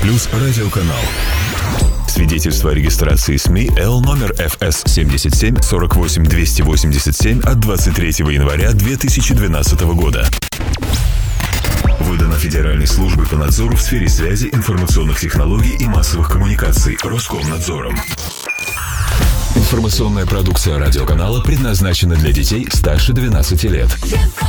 Плюс радиоканал. Свидетельство о регистрации СМИ Л номер ФС 77 48 287 от 23 января 2012 года. Выдано Федеральной службой по надзору в сфере связи, информационных технологий и массовых коммуникаций Роскомнадзором. Информационная продукция радиоканала предназначена для детей старше 12 лет.